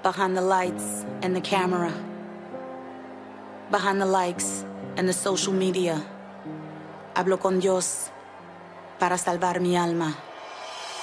Behind the lights and the camera. Behind the likes and the social media. Hablo con Dios para salvar mi alma.